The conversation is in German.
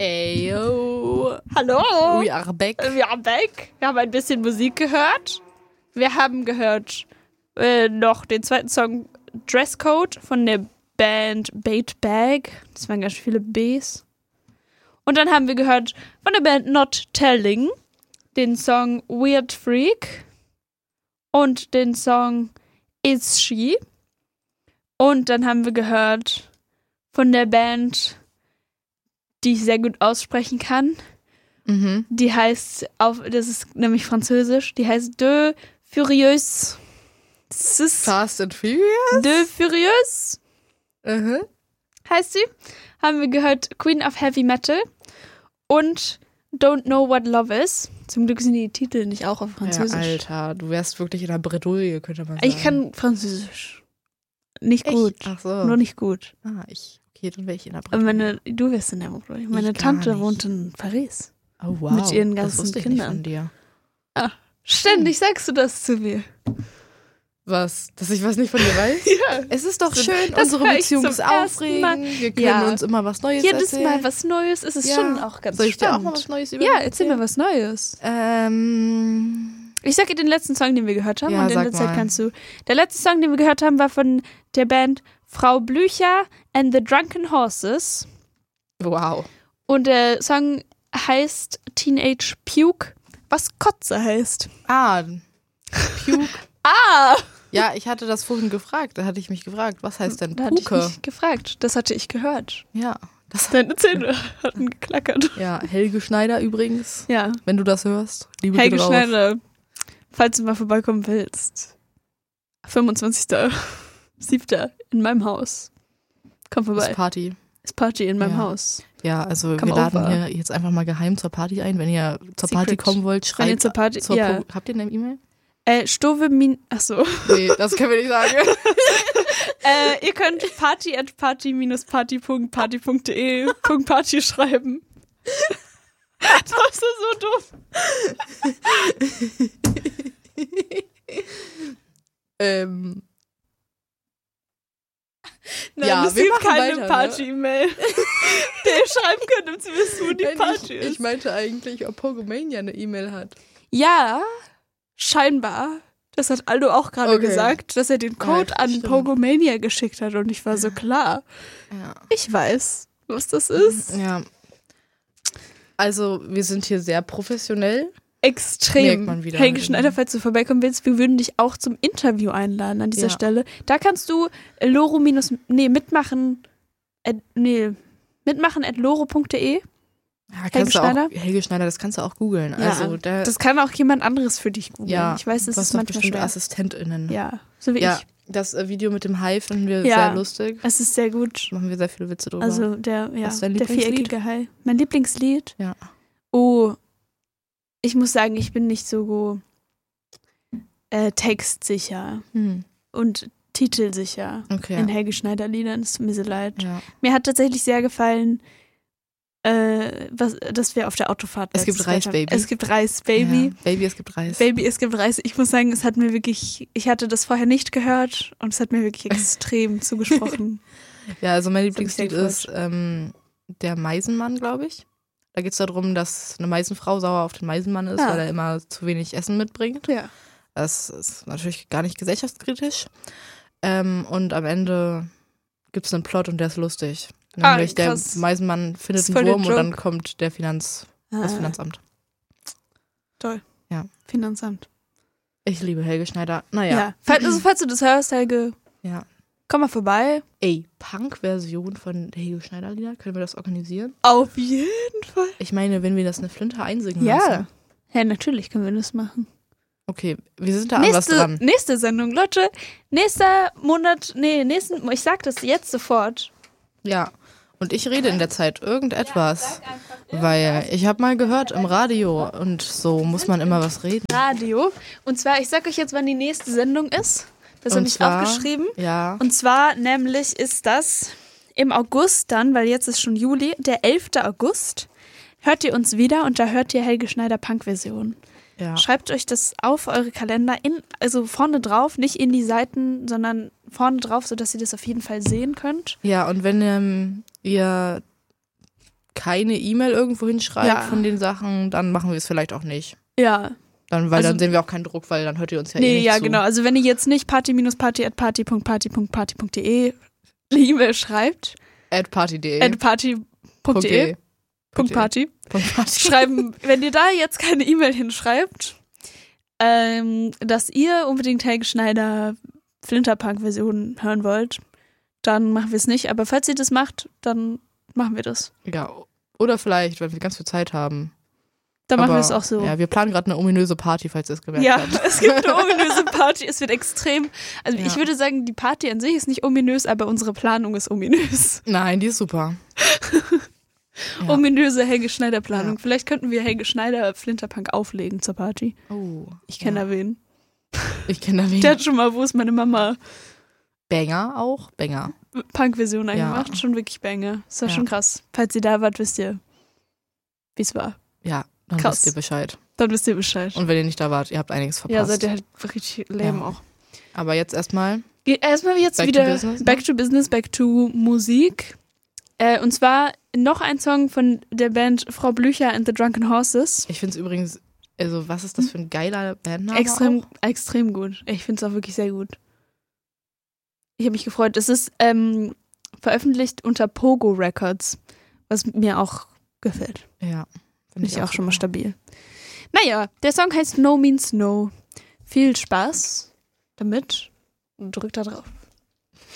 Ey, yo. Hallo. We are back. Wir haben ein bisschen Musik gehört. Wir haben gehört noch den zweiten Song Dresscode von der Band Bait Bag. Das waren ganz viele Bs. Und dann haben wir gehört von der Band Not Telling den Song Weird Freak und den Song Is She. Und dann haben wir gehört von der Band, die ich sehr gut aussprechen kann. Mhm. Die heißt, das ist nämlich französisch, die heißt De Furieux. Das ist Fast and Furious? De Furieux heißt sie. Haben wir gehört Queen of Heavy Metal und Don't Know What Love Is. Zum Glück sind die Titel nicht auch auf Französisch. Ja, Alter, du wärst wirklich in der Bredouille, könnte man sagen. Ich kann Französisch. Nicht gut. Ach so. Nur nicht gut. Okay, dann wäre ich in der Aber Bredouille. du wirst in der Bredouille. Meine Ich gar Tante nicht. wohnt in Paris. Oh, wow. mit ihren Das ganzen wusste ich Kindern. nicht von dir. Ständig sagst du das zu mir. Was? Dass ich was nicht von dir weiß? Ja. Es ist doch schön, Das unsere höre ich Beziehung zum ist ersten Mal. aufregend. Wir können Ja. uns immer was Neues Jedes erzählen. Mal was Neues ist es Ja. schon auch ganz Soll ich dir spannend. auch mal was Neues über Ja, mich erzähl mir was Neues. erzählen? Ich sag dir den letzten Song, den wir gehört haben, Ja, und in sag der Zeit mal. kannst du. Der letzte Song, den wir gehört haben, war von der Band Frau Blücher and the Drunken Horses. Wow. Und der Song heißt Teenage Puke, was Kotze heißt. Puke. Ah! Ja, ich hatte das vorhin gefragt. Da hatte ich mich gefragt, was heißt denn Da hatte ich Puke? mich gefragt. Das hatte ich gehört. Ja. Das, Deine Zähne hatten geklackert. ja, Helge Schneider übrigens. Ja. Wenn du das hörst, liebe Helge drauf. Schneider, falls du mal vorbeikommen willst. 25.07. in meinem Haus. Komm vorbei. Ist Party. Ist Party in meinem Ja. Haus. Ja, also Come wir laden over. hier jetzt einfach mal geheim zur Party ein. Wenn ihr zur Secret. Party kommen wollt, Wenn ihr schreibt zur Party, ja. Habt ihr eine E-Mail? Achso. Nee, das können wir nicht sagen. Ihr könnt party@party-party.party.de.party schreiben. Das ist so doof. Nein, Ja, es wir gibt machen keine weiter, ne? Party-E-Mail, der ihr schreiben könnt, um zu wissen, wo die Party ist. Ich meinte eigentlich, ob Pogomania eine E-Mail hat. Ja, scheinbar. Das hat Aldo auch gerade Okay. gesagt, dass er den Code Ja, an stimmt. Pogomania geschickt hat und ich war so klar. Ja. Ich weiß, was das ist. Ja. Also, wir sind hier sehr professionell. Extrem. Merkt man wieder. Helge Schneider, falls du vorbeikommen willst, wir würden dich auch zum Interview einladen an dieser Ja. Stelle. Da kannst du mitmachen at loro.de. Ja, kannst du Schneider? auch, Helge Schneider, das kannst du auch googeln. Ja, Also, das kann auch jemand anderes für dich googeln. ja, Ich weiß, es du hast ist doch manchmal bestimmt schwer. AssistentInnen. Ja, so wie Ja, ich. das Video mit dem Hai finden wir Ja. sehr lustig. Es ist sehr gut. Machen wir sehr viele Witze drüber. Also Was ist dein der Lieblingslied? viereckige Hai. Mein Lieblingslied? Ja. Oh, ich muss sagen, ich bin nicht so textsicher und titelsicher Okay. in Helge Schneider Liedern. Es tut mir so leid. Ja. Mir hat tatsächlich sehr gefallen, dass wir auf der Autofahrt Es gibt letztes Reis, gehört haben. Baby. Es gibt Reis, Baby. Ja. Baby, es gibt Reis. Baby, es gibt Reis. Ich muss sagen, es hat mir wirklich, ich hatte das vorher nicht gehört und es hat mir wirklich extrem zugesprochen. Ja, also mein Das hat mich sehr Lieblingslied ist der Meisenmann, glaube ich. Da geht es darum, dass eine Meisenfrau sauer auf den Meisenmann ist, Ah. weil er immer zu wenig Essen mitbringt. Ja. Das ist natürlich gar nicht gesellschaftskritisch. Und am Ende gibt es einen Plot und der ist lustig. Nämlich der krass. Meisenmann findet Das ist einen voll der Wurm und dann Joke. kommt das Finanzamt. Toll. Ja. Finanzamt. Ich liebe Helge Schneider. Ja. Naja. Falls du das hörst, Helge, Ja. komm mal vorbei. Ey, Punk-Version von der Helge Schneider-Lieder, können wir das organisieren? Auf jeden Fall. Ich meine, wenn wir das eine Flinte einsingen Ja. lassen. Ja, natürlich können wir das machen. Okay, wir sind da an was dran. Nächste Sendung, Leute. Ich sag das jetzt sofort. Ja, und ich rede in der Zeit irgendetwas, weil ich habe mal gehört im Radio und so muss man immer was reden. Radio. Und zwar, ich sag euch jetzt, wann die nächste Sendung ist. Das habe Und ich zwar- aufgeschrieben. Ja, Und zwar nämlich ist das im August dann, weil jetzt ist schon Juli, der 11. August. Hört ihr uns wieder und da hört ihr Helge Schneider Punk-Version. ja. Schreibt euch das auf eure Kalender, also vorne drauf, nicht in die Seiten, sondern vorne drauf, sodass ihr das auf jeden Fall sehen könnt. Ja, und wenn ihr keine E-Mail irgendwo hinschreibt Ja. von den Sachen, dann machen wir es vielleicht auch nicht. Ja. Weil Also- dann sehen wir auch keinen Druck, weil dann hört ihr uns ja eh Nee, nicht ja, zu. genau. Also wenn ihr jetzt nicht party-party@party.party.de eine E-Mail schreibt, @party.de. @party.de, Punkt Party, Party. schreiben, wenn ihr da jetzt keine E-Mail hinschreibt, dass ihr unbedingt Helge Schneider Flinterpunk-Version hören wollt, dann machen wir es nicht. Aber falls ihr das macht, dann machen wir das. Ja, oder vielleicht, weil wir ganz viel Zeit haben. Dann machen Aber, wir es auch so. Ja, wir planen gerade eine ominöse Party, falls ihr es gemerkt Ja, habt. es gibt eine ominöse Party. Es wird extrem. Also Ja. ich würde sagen, die Party an sich ist nicht ominös, aber unsere Planung ist ominös. Nein, die ist super. Ja. Ominöse Helge Schneider Planung. Ja. Vielleicht könnten wir Helge Schneider Flinterpunk auflegen zur Party. Oh, Ich kenne da wen. Ich kenne da wen. Der hat schon mal, wo ist meine Mama? Banger auch? Banger. Punk-Version Ja. angemacht. Schon wirklich Banger. Ist ja Ja. schon krass. Falls ihr da wart, wisst ihr, wie es war. Ja, dann Krass. wisst ihr Bescheid. Dann wisst ihr Bescheid. Und wenn ihr nicht da wart, ihr habt einiges verpasst. Ja, seid ihr halt richtig lame Ja. auch. Aber jetzt erstmal Erstmal jetzt Back to wieder business, ne? Back to Business, Back to Musik. Und zwar noch ein Song von der Band Frau Blücher and the Drunken Horses. Ich finde es übrigens, also was ist das für ein geiler Bandname Extrem, auch? extrem gut. Ich finde es auch wirklich sehr gut. Ich habe mich gefreut. Es ist veröffentlicht unter Pogo Records, was mir auch gefällt. Ja. Finde ich auch schon mal stabil. Naja, der Song heißt No Means No. Viel Spaß damit und drückt da drauf.